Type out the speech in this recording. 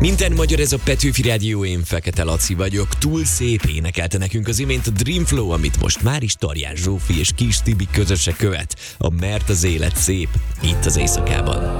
Minden magyar, ez a Petőfi Rádió, én Fekete Laci vagyok. Túl szép énekelte nekünk az imént a Dreamflow, amit most már is Tarján Zsófi és Kis Tibi közöse követ. A Mert az élet szép, itt az éjszakában.